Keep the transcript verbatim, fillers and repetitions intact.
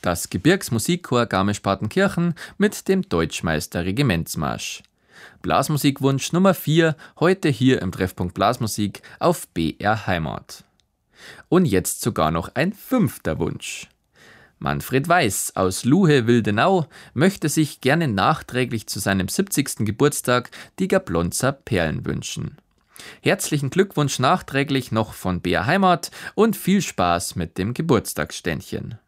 Das Gebirgsmusikchor Garmisch-Partenkirchen mit dem Deutschmeister Regimentsmarsch. Blasmusikwunsch Nummer vier, heute hier im Treffpunkt Blasmusik auf B R Heimat. Und jetzt sogar noch ein fünfter Wunsch. Manfred Weiß aus Luhe-Wildenau möchte sich gerne nachträglich zu seinem siebzigsten Geburtstag die Gablonzer Perlen wünschen. Herzlichen Glückwunsch nachträglich noch von B R Heimat und viel Spaß mit dem Geburtstagsständchen.